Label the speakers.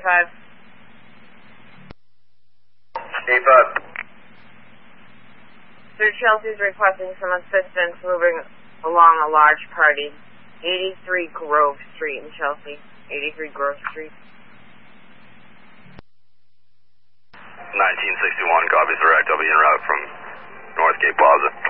Speaker 1: A5.
Speaker 2: A5.
Speaker 1: Sir, Chelsea's requesting some assistance moving along a large party. 83 Grove Street in Chelsea. 83 Grove Street.
Speaker 2: 1961, copies direct. I'll be en route from Northgate Plaza.